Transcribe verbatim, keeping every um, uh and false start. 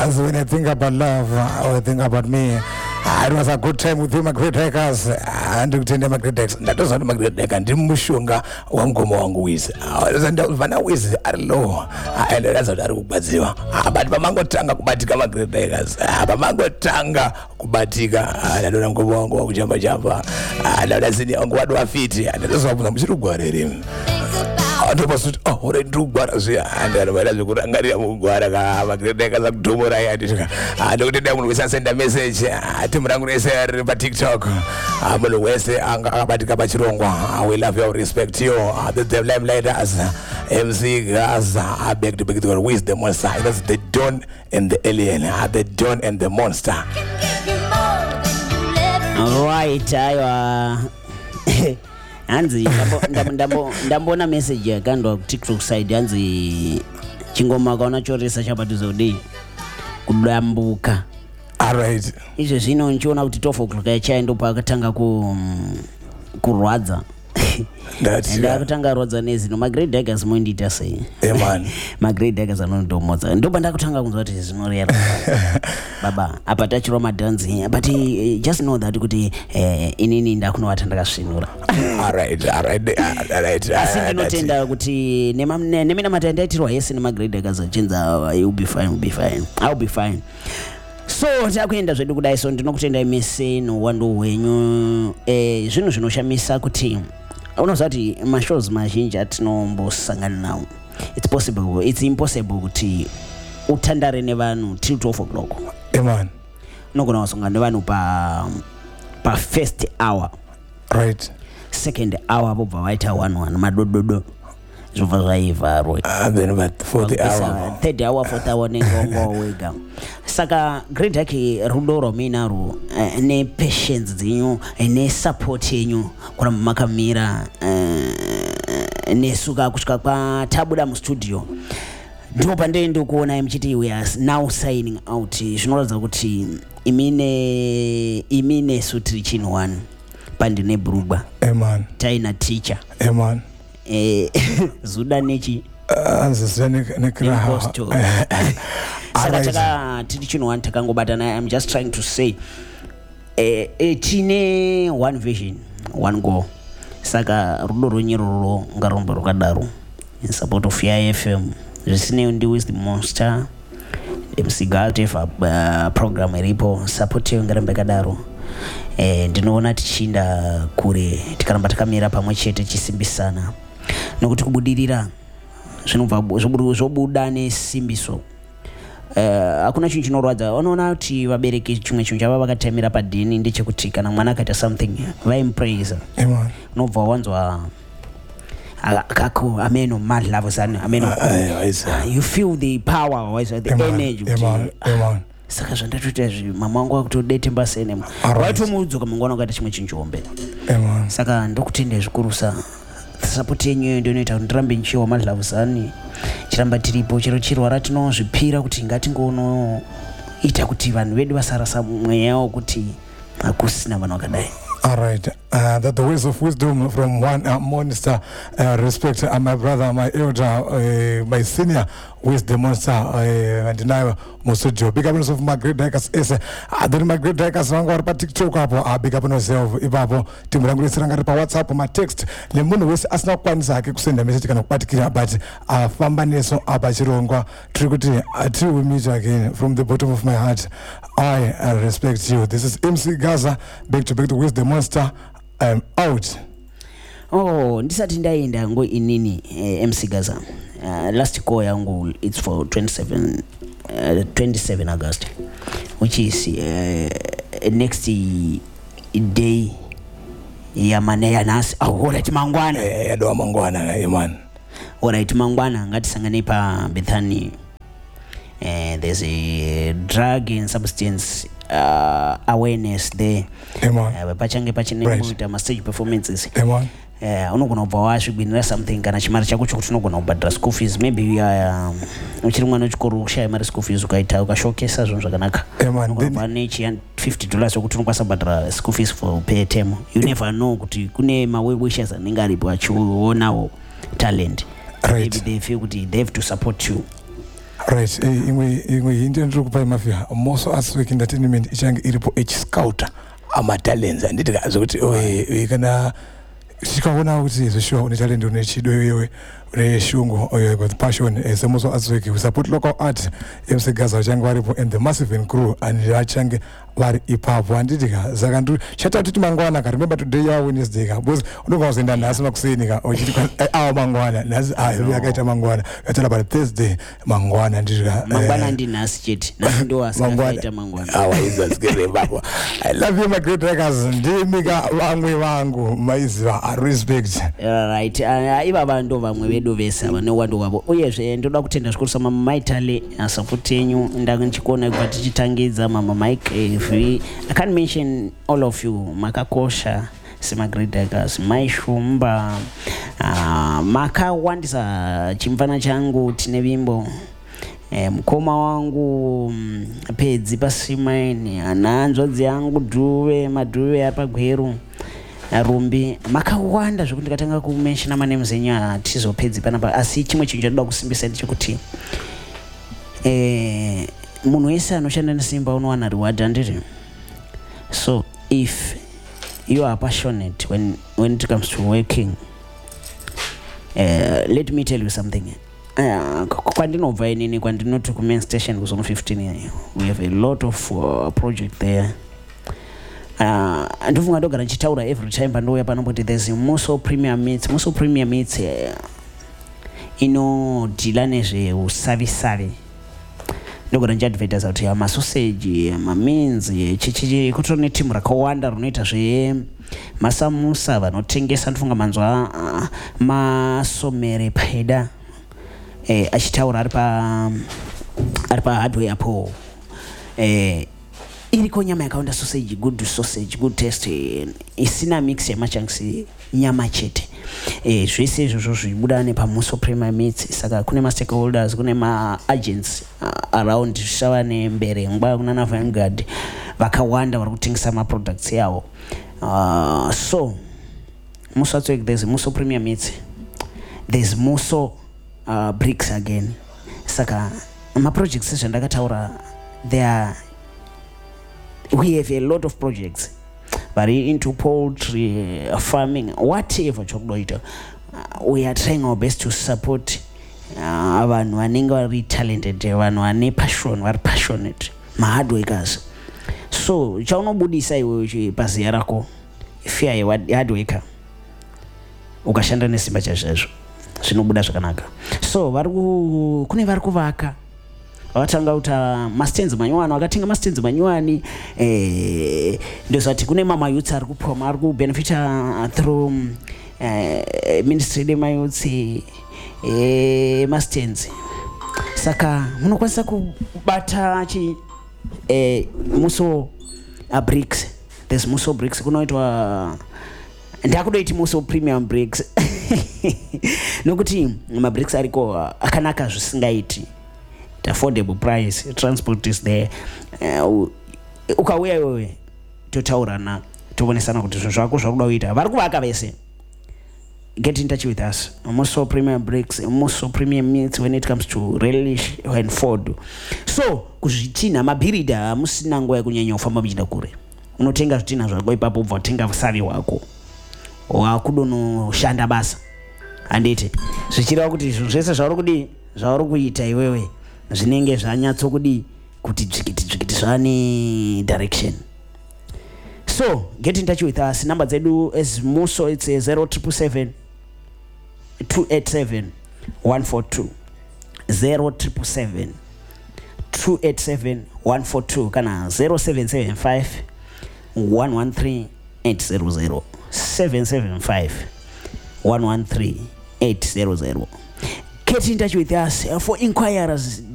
As when I think about love, or I think about me, it was a good time with you, my great hackers, and to tend my great decks. That was not my great deck, and Mushunga, one go on with. I was under Vana with Arlo, and that's what I would bazio. But Mamango Tanga Kubatika, my great deckers. Mamango Tanga Kubatika, and I don't go on go Jamba Jamba, and that's in the Angwadwa Fiti, and that's what I'm sure got him. Oh, what I do, but and then when I look at Guaraga, like Dumura, I don't know when send a message to Mranguese, TikTok. I'm going to West Angabatikabachronga. I will love you, respect you. The lame leaders, M C Gaza. I beg to beg to with the monster. That's the Don and the alien, the Don and the monster. All right, I Anzi ndambo ndambona message yakandwa TikTok side anzi chingoma kaona choresa chabatu zodi kudambuka. All right. Izvo zvino nchiona kuti twelve o'clock yachaenda pakatanga ku kurwadza. That's and akutanga rodza nezino my great daggers moindita sei. Yeah man. My great daggers anondomodza. Ndoba ndakutanga kunzwa kuti zvinorera. Baba apa tachiro madanzi but uh, just know that kuti uh, inini ndakunovata ndakasvinura. All right, all right, all right. Asi ndinotenda kuti nemina matendaitirwa yese nema great daggers achenza you'll be fine, you'll be fine. I'll be fine. So takuenda zvedu kudai so ndinokutenda mese no wando wenyu eh zvinhu zvinoshamisa kuti unoziva kuti mashows mazhinji atinombosangana nawo it's possible it's impossible kuti utandare nevanhu till twelve o'clock. Amen. Unogona kusangana nevanhu pa pa first hour, right, second hour vobva vaita one one madododo zvobva zvaivharwe and then about fourth hour, third hour, fourth hour nengongo wega. Saka great haki rudo rominaro uh, ne patience dzinyu ne support yenyu kuna makamira uh, ne suka kusvika kwa tabuda mu studio ndipo pande ndikuona mchiti we are now signing out. Zvinoratidza kuti imine imine sutri chin one pande ne brugba. Amen. Taina teacher. Amen. Eh zuda nechi azizane nekraha. Saka taka tiri chino one takangobatana. I'm just trying to say eh eh tine one vision, one goal. Saka rudo ronyero ngaromba rukadaro in support of Fire F M. Zvisine ndi with the monster M C Galtef uh, program iripo support yo ngarambe kadaro. Eh ndinoona tichinda kure tikaramba takamira pamwe chete chisimbisana nokuti kubudirira zvinobva zvobuda nesimbiso. Uh, hakuna chinhu chinorwadza. Unoona kuti vabereki chimwe chinhu chava vakatemera padhini ndechekuti kana mwana akaita something vaimpraise. Amen. Unobva wanzwa kako ameno mad love sana ameno uh, you feel the power or the Amen. Energy. Amen. Amen. Saka zvandatoita zvi mama wangu akutodete mbasene watomudzoka mangwana ukaita chimwe chinhu chiombe. Amen. Saka ndokutenda zvikurusa support yenyu ndio inoita kuti ndirambe nchiwa madlavuzani chiramba tiripo chero chirwara tinozvipira kuti ngatingono ita kuti vanhu vedu vasarasa mweya wekuti hakusina vanhu vakadai. All right, uh, that the words of wisdom from one uh, monster, uh, respect uh, my brother, my elder, uh, my senior, with the monster, uh, and now Musujo. Big up of my great daggers is uh, then my great daggers on our TikTok up or big up on yourself. Ibapo, Timurangri Sangari WhatsApp, my text. The moon was as not one sack, send a message of particular, but uh, Fambaneso Abachironga, Triguti, I too will meet you again from the bottom of my heart. I uh, respect you. This is M C Gaza, back to back to with the monster. I'm out. Oh, ndisati ndaenda ngo inini eh, M C Gaza. Uh, last call yangu it's for twenty-seven uh, twenty-seven August, which is uh, next day ya maneya nasi. Oh, alright mangwana. Eh, ya doa mangwana iman. Alright mangwana ngati sangane pa Bethany. Uh, there's a drug and substance uh, awareness there. Amen. Uh, pachange pachine right. Ma stage performances. Amen. Uh, unogona ubva wasvigwinira something kana chimari chako chokuti unogona kubhadhira school fees maybe uh, uchiri mwana wechikoro ushaya mari school fees ukaita ukashokesa zvinhu zvakanaka unogona nechi fifty dollars yokuti unokwanisa kubhadhira school fees for pay term. You never know kuti kune mawishers anenge aripo achionawo talent. Right. Maybe they feel kuti they have to support you. Right, eh, imwe imwe hindi ndiri kupa mafia moso arts week entertainment ichange iripo echiscouter amatalents anditi kazo kuti oye kana tikaona kuti zveshuwa une talent une chido iwewe une shungu oye with passion as moso arts week we support local art M C Gaza vachange varipo and the massive crew and vachange vari ipapo anditi ka saka ndiri chatatu kuti mangwana ka remember today ya Wednesday ka because unonga uzoenda nhasi makuseni ka uchiti awa mangwana nhasi ayo yakaita mangwana yatala about Thursday mangwana ndiri ka mangwana ndi nhasi chete nhasi ndo asakaita mangwana awa izwa zikere babo I love you my great records ndimi ka vamwe vangu maiziva I respect right iva vandu vamwe vedu vese ava nowando wavo uyezve ndoda kutenda zvikuru sama maitale support yenyu ndanga ndichikuona kuti tichitangidza mama Mike V. I can't mention all of you makakosha semagredekas maishumba uh, makawandisa chimfana changu tine vimbo eh, mkoma wangu um, pedzi pasimaini ananzvadzi yangu dhuve madhuve apagweru rumbi makawanda zvokuti ndikatanga kumenshina manemes enyu hatizopedzi panapa asi chimwe chinhu chandinoda kusimbisa ndechekuti eh, munhu wese anoshanda nesimba unowana reward handiti. So if you are passionate when when it comes to working, uh, let me tell you something. Uh, kwandinobva inini kwandinoti kumain station kuzono fifteen yayo we have a lot of uh, project there. Uh, ndofunga ndogara nchitaura every time pandouya panopoti there's Muso Premium Meats. Muso Premium Meats uh, inodhila nezveusavisavi ndogara nchiadvertisa kuti masoseji maminzi chichichi kutiro netimu rakawanda rinoita zvemasamusa vanotengesa ndofunga manzwa uh, masomere paida eh, achitaura ari pa ari pa hardware apo eh, iriko nyama yakaunda sausage good sausage good taste isina mix yemachangisi nyama chete eh zvese izvo zvibuda nepaMuso Premium Meats. Saka kune ma stakeholders kune ma agents uh, around Shawane Mbere ngwa kuna na Vanguard vakawanda vari kutengesa ma products yawo uh, so Muso Artswek, there's Muso Premium Meats, there's Muso uh, Bricks again. Saka ma projects zvandakataura there are, we have a lot of projects very into poultry, uh, farming, whatever chokudoita. Uh, we are trying our best to support uh, vanhu vanenge vari talented, vanhu vane passion, vari passionate, ma hard workers. So chaunobudisa iwe paziya rako fear ye hard worker ukashanda nesimba chazvo zvinobuda zvakanaka. So vari kune vari kuvaka vatanga uta mastenzi manyuwani wakatenga mastenzi manyuwani eh ndosati kune mama youth ari kupoma ari kubenefita through eh ministry de mayouth eh mastenzi. Saka munokwanisa kubata chi eh Muso uh, Bricks, there's Muso Bricks kunoitwa ndakudoiti Muso Premium Bricks nokuti ma bricks ariko akanaka zvisingaiti, affordable price, transport is there. Uh, ukauya iwewe totaurana tovonesana kuti zvinhu zvako zvakuda kuita vari kuvaka vese. Get in touch with us. Muso Premium Bricks, Muso Premium Meats when it comes to relish and food. So kuzvitina mabhirida musina nguva yekunyanya kufamba muchienda kure, unotenga zvitina zvako ipapo ubva utenga usavi wako wakudonoshanda basa handiti zvichireva kuti zvinhu zvese zvauri kudi zvauri kuita iwewe zvinenge zvanyatso kudi kuti dzvikiti dzvikiti zvane direction. So get in touch with us. Number zedu is Muso, it's a zero triple seven two eight seven one four two zero triple seven two eight seven one four two kana zero seven seven five one one three eight zero zero seven seven five one one three eight zero zero. Get in touch with us for inquiries.